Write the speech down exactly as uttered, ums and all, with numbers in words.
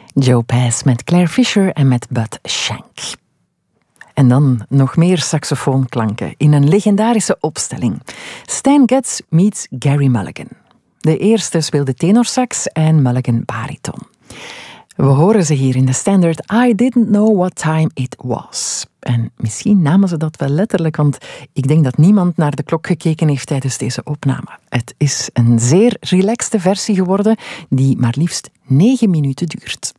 Joe Pass met Claire Fisher en met Bud Shank. En dan nog meer saxofoonklanken in een legendarische opstelling. Stan Getz meets Gary Mulligan. De eerste speelde tenorsax en Mulligan bariton. We horen ze hier in de standard I Didn't Know What Time It Was. En misschien namen ze dat wel letterlijk, want ik denk dat niemand naar de klok gekeken heeft tijdens deze opname. Het is een zeer relaxte versie geworden die maar liefst negen minuten duurt.